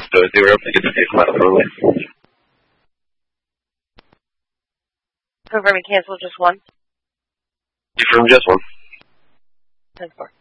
So they were able to get the vehicle out early. Confirming cancel just one? Confirm just one. 10-4.